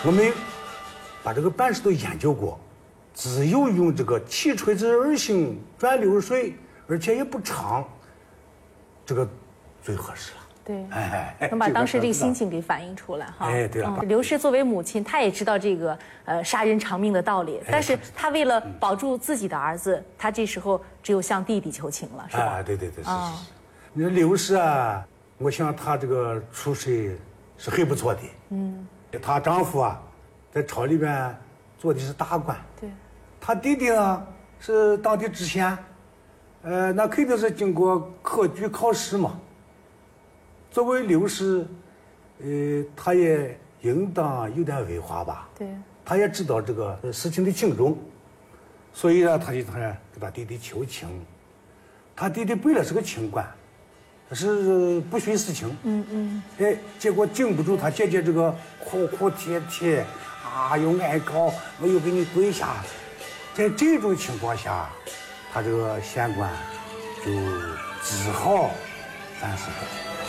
我们把这个办事都研究过，只有用这个起锤子而行转流水，而且也不长，这个最合适了。 对， 哎， 能把当时这个心情给反映出来哈。 哎，对了， 刘氏作为母亲，她也知道这个杀人偿命的道理，但是她为了保住自己的儿子，她这时候只有向弟弟求情了，是吧？ 哎，对，是。你说刘氏啊，我想她这个出身是很不错的。她丈夫啊，在朝里边做的是大官。 对。 她弟弟呢是当的知县，那肯定是经过科举考试嘛。作为刘氏，他也应当有点文化吧？ 对。 他也知道这个事情的轻重，所以呢，他就给他弟弟求情。他弟弟本来是个清官，是不徇私情。结果经不住他姐姐这个哭哭啼啼，又哀告，我又给你跪下。在这种情况下，他这个县官就只好暂时不。